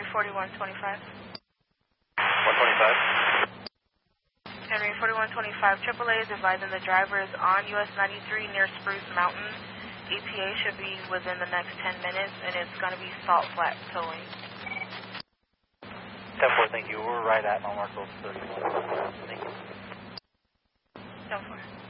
4125. 125. Henry 4125, AAA is advising the driver is on US 93 near Spruce Mountain. ETA should be within the next 10 minutes, and it's going to be Salt Flat towing. 10-4, thank you. We're right at Marco 31. Thank you. 10-4.